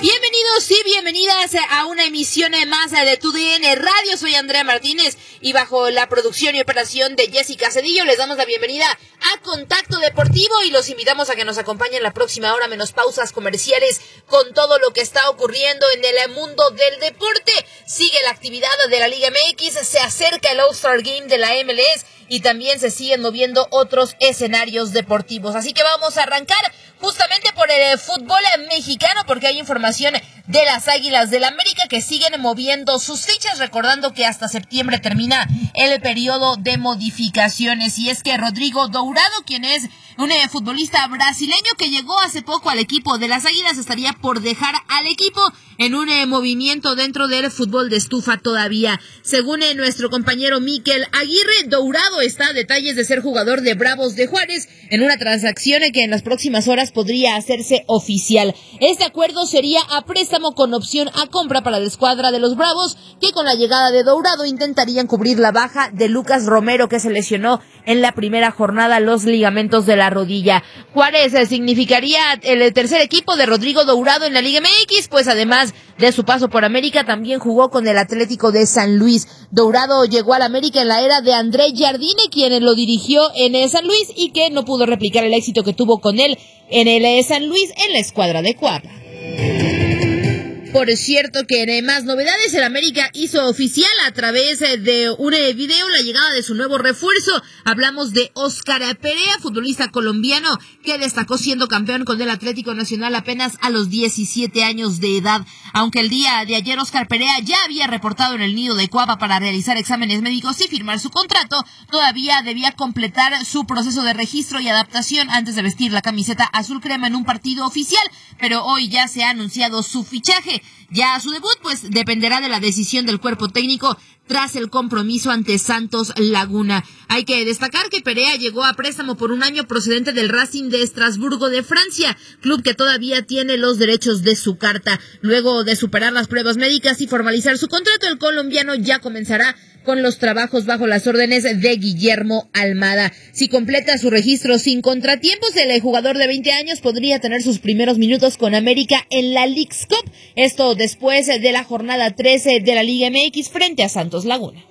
Bienvenidos y bienvenidas a una emisión más de TUDN Radio. Soy Andrea Martínez y bajo la producción y operación de Jessica Cedillo les damos la bienvenida a Contacto Deportivo y los invitamos a que nos acompañen la próxima hora menos pausas comerciales con todo lo que está ocurriendo en el mundo del deporte. Sigue la actividad de la Liga MX, se acerca el All-Star Game de la MLS y también se siguen moviendo otros escenarios deportivos. Así que vamos a arrancar justamente por el fútbol mexicano porque hay información de las Águilas del América que siguen moviendo sus fichas, recordando que hasta septiembre termina el periodo de modificaciones. Y es que Rodrigo Dourado, quien es un futbolista brasileño que llegó hace poco al equipo de las Águilas, estaría por dejar al equipo en un movimiento dentro del fútbol de estufa todavía. Según nuestro compañero Miquel Aguirre, Dourado está a detalles de ser jugador de Bravos de Juárez en una transacción que en las próximas horas podría hacerse oficial. Este acuerdo sería a préstamo con opción a compra para la escuadra de los Bravos, que con la llegada de Dourado intentarían cubrir la baja de Lucas Romero, que se lesionó en la primera jornada los ligamentos de la rodilla. Juárez significaría el tercer equipo de Rodrigo Dourado en la Liga MX, pues además de su paso por América, también jugó con el Atlético de San Luis. Dourado llegó al América en la era de André Jardine, quien lo dirigió en San Luis y que no pudo replicar el éxito que tuvo con él en el San Luis en la escuadra de Cuapa. Por cierto que en más novedades, el América hizo oficial a través de un video la llegada de su nuevo refuerzo. Hablamos de Óscar Perea, futbolista colombiano que destacó siendo campeón con el Atlético Nacional apenas a los 17 años de edad. Aunque el día de ayer Óscar Perea ya había reportado en el nido de Cuapa para realizar exámenes médicos y firmar su contrato, todavía debía completar su proceso de registro y adaptación antes de vestir la camiseta azul crema en un partido oficial, pero hoy ya se ha anunciado su fichaje. Ya su debut pues dependerá de la decisión del cuerpo técnico tras el compromiso ante Santos Laguna. Hay que destacar que Perea llegó a préstamo por un año procedente del Racing de Estrasburgo de Francia, club que todavía tiene los derechos de su carta. Luego de superar las pruebas médicas y formalizar su contrato, el colombiano ya comenzará con los trabajos bajo las órdenes de Guillermo Almada. Si completa su registro sin contratiempos, el jugador de 20 años podría tener sus primeros minutos con América en la Leagues Cup. Esto después de la jornada 13 de la Liga MX frente a Santos Laguna.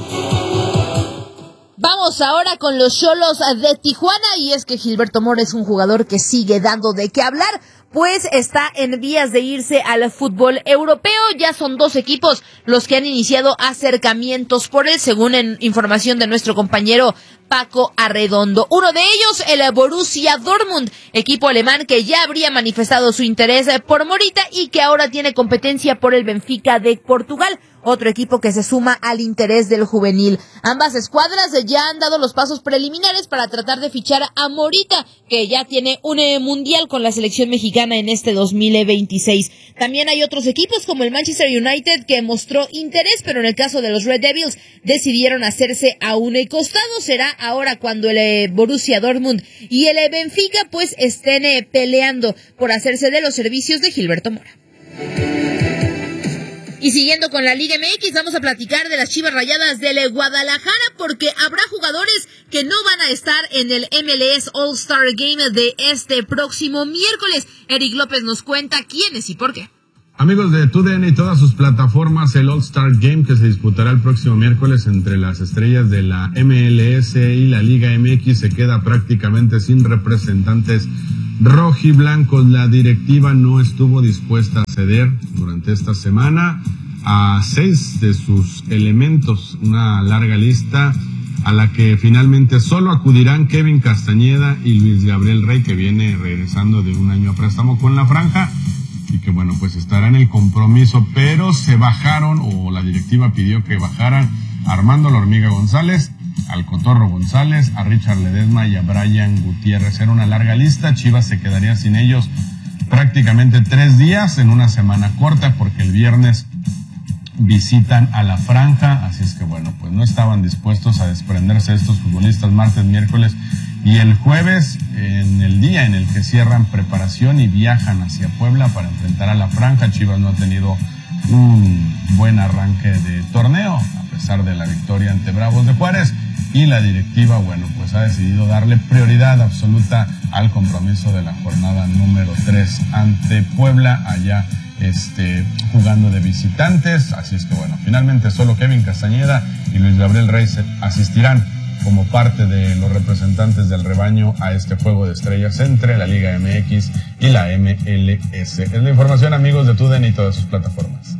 Vamos ahora con los Xolos de Tijuana, y es que Gilberto Mora es un jugador que sigue dando de qué hablar, pues está en vías de irse al fútbol europeo. Ya son 2 equipos los que han iniciado acercamientos por él, según información de nuestro compañero Paco Arredondo. Uno de ellos, el Borussia Dortmund, equipo alemán que ya habría manifestado su interés por Morita y que ahora tiene competencia por el Benfica de Portugal, otro equipo que se suma al interés del juvenil. Ambas escuadras ya han dado los pasos preliminares para tratar de fichar a Morita, que ya tiene un mundial con la selección mexicana en este 2026. También hay otros equipos como el Manchester United que mostró interés, pero en el caso de los Red Devils decidieron hacerse a un costado. Será ahora cuando el Borussia Dortmund y el Benfica pues estén peleando por hacerse de los servicios de Gilberto Mora. Y siguiendo con la Liga MX, vamos a platicar de las Chivas Rayadas del Guadalajara, porque habrá jugadores que no van a estar en el MLS All-Star Game de este próximo miércoles. Eric López nos cuenta quiénes y por qué. Amigos de TUDN y todas sus plataformas, el All-Star Game que se disputará el próximo miércoles entre las estrellas de la MLS y la Liga MX se queda prácticamente sin representantes rojiblancos. La directiva no estuvo dispuesta a ceder durante esta semana a 6 de sus elementos, una larga lista a la que finalmente solo acudirán Kevin Castañeda y Luis Gabriel Rey, que viene regresando de un año a préstamo con la franja y que bueno, pues estará en el compromiso, pero se bajaron, o la directiva pidió que bajaran a Armando La Hormiga González, al Cotorro González, a Richard Ledesma y a Brian Gutiérrez. Era una larga lista. Chivas se quedaría sin ellos prácticamente 3 días en una semana corta, porque el viernes visitan a la franja, así es que bueno, pues no estaban dispuestos a desprenderse de estos futbolistas martes, miércoles y el jueves, en el día en el que cierran preparación y viajan hacia Puebla para enfrentar a la franja. Chivas no ha tenido un buen arranque de torneo, a pesar de la victoria ante Bravos de Juárez. y la directiva, bueno, pues ha decidido darle prioridad absoluta al compromiso de la jornada número 3 ante Puebla, allá jugando de visitantes. Así es que bueno, finalmente solo Kevin Castañeda y Luis Gabriel Reyes asistirán como parte de los representantes del rebaño a este juego de estrellas entre la Liga MX y la MLS. Es la información, amigos, de TUDN y todas sus plataformas.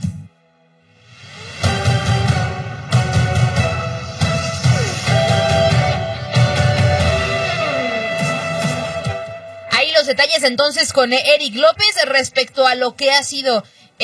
Ahí los detalles entonces con Eric López respecto a lo que ha sido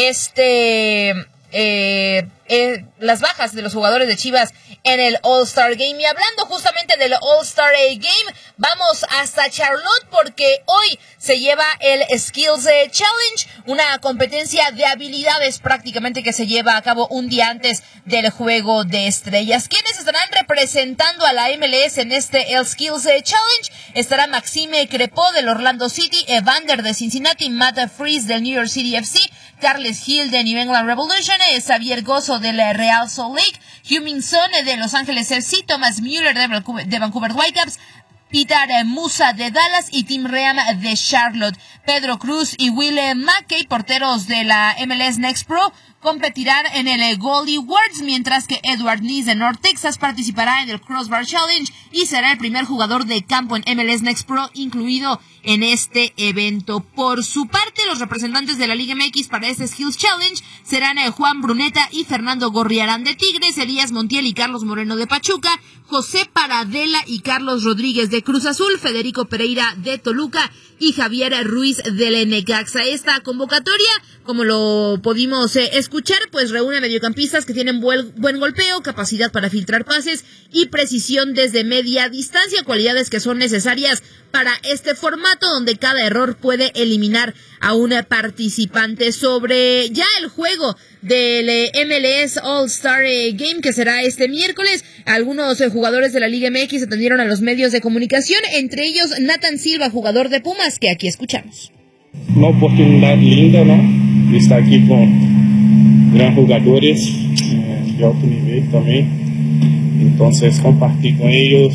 las bajas de los jugadores de Chivas en el All-Star Game. Y hablando justamente del All-Star Game, vamos hasta Charlotte porque hoy se lleva el Skills Challenge, una competencia de habilidades prácticamente que se lleva a cabo un día antes del Juego de Estrellas. ¿Quiénes estarán representando a la MLS en este el Skills Challenge? Estará Maxime Crepeau del Orlando City, Evander de Cincinnati, Matt Freese del New York City FC, Carles Hill de New England Revolution, Xavier Gozo del Real Salt Lake, Heung-min Son de Los Ángeles FC, Thomas Müller de Vancouver Whitecaps, Peter Musa de Dallas y Tim Ream de Charlotte. Pedro Cruz y Will Mackey, porteros de la MLS Next Pro, competirán en el Goalie Awards, mientras que Edward Nees de North Texas participará en el Crossbar Challenge y será el primer jugador de campo en MLS Next Pro incluido en este evento. Por su parte, los representantes de la Liga MX para este Skills Challenge serán Juan Bruneta y Fernando Gorriarán de Tigres, Elías Montiel y Carlos Moreno de Pachuca, José Paradela y Carlos Rodríguez de Cruz Azul, Federico Pereira de Toluca y Javier Ruiz del Necaxa. Esta convocatoria, como lo pudimos escuchar, pues reúne a mediocampistas que tienen buen golpeo, capacidad para filtrar pases y precisión desde media distancia, cualidades que son necesarias para este formato donde cada error puede eliminar a un participante. Sobre ya el juego del MLS All-Star Game que será este miércoles, algunos jugadores de la Liga MX atendieron a los medios de comunicación, entre ellos Nathan Silva, jugador de Pumas, que aquí escuchamos. Una oportunidad linda, ¿no? De estar aquí con grandes jugadores de alto nivel también. Entonces compartir con ellos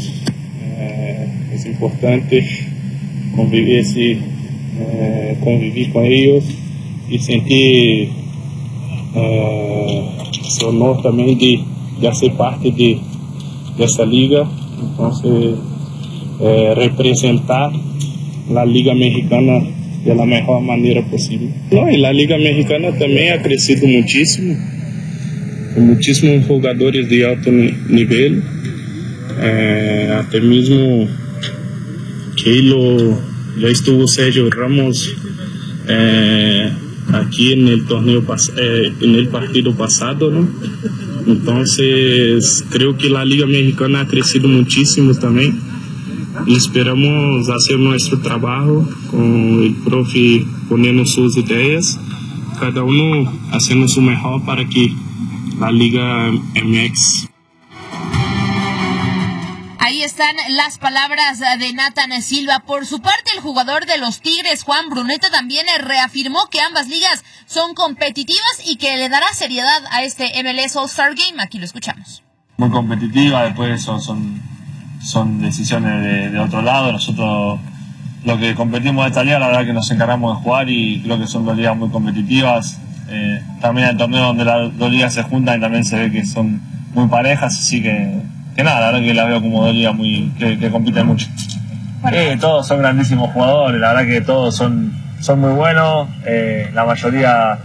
es importante, convivir con ellos y sentir ese honor también de hacer parte de esa liga. Entonces representar la Liga Mexicana de la mejor manera posible. No, y la Liga Mexicana también ha crecido muchísimo, con muchísimos jugadores de alto nivel, hasta mismo que ya estuvo Sergio Ramos aquí en el torneo en el partido pasado, ¿no? Entonces creo que la Liga Mexicana ha crecido muchísimo también y esperamos hacer nuestro trabajo con el profe poniendo sus ideas, cada uno haciendo su mejor para que la Liga MX. Ahí están las palabras de Nathan Silva. Por su parte, el jugador de los Tigres, Juan Bruneta, también reafirmó que ambas ligas son competitivas y que le dará seriedad a este MLS All-Star Game. Aquí lo escuchamos. Muy competitiva, después eso son decisiones de otro lado. Nosotros lo que competimos de esta liga, la verdad que nos encargamos de jugar y creo que son dos ligas muy competitivas. También el torneo donde las dos ligas se juntan y también se ve que son muy parejas, así que nada, la verdad que la veo como dos ligas que compiten mucho. Todos son grandísimos jugadores, la verdad que todos son muy buenos, la mayoría